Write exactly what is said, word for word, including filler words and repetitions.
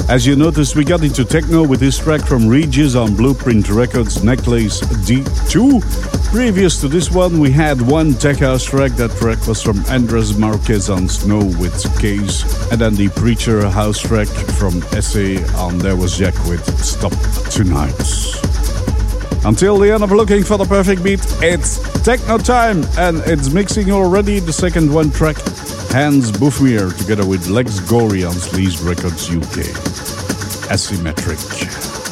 As you noticed, we got into techno with this track from Regis on Blueprint Records, Necklace D two. Previous to this one, we had one tech house track. That track was from Andres Marquez on Snow with Case. And then the Preacher house track from S A on There Was Jack with Stop Tonight. Until the end of Looking for the Perfect Beat, it's techno time, and it's mixing already the second one track, Hans Bouffier, together with Lex Gorey on Sleaze Records U K. Asymmetric.